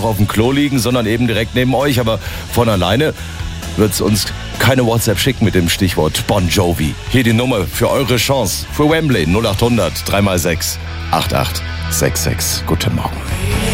auf dem Klo liegen, sondern eben direkt neben euch. Aber von alleine wird es uns keine WhatsApp schicken mit dem Stichwort Bon Jovi. Hier die Nummer für eure Chance. Für Wembley 0800 3x6 8866. Guten Morgen.